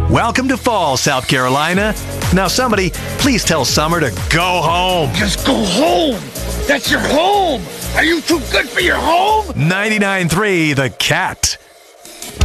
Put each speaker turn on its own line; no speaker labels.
Welcome to fall, South Carolina. Now somebody, please tell Summer to go home.
Just go home. That's your home. Are you too good for your home?
99.3 The Cat.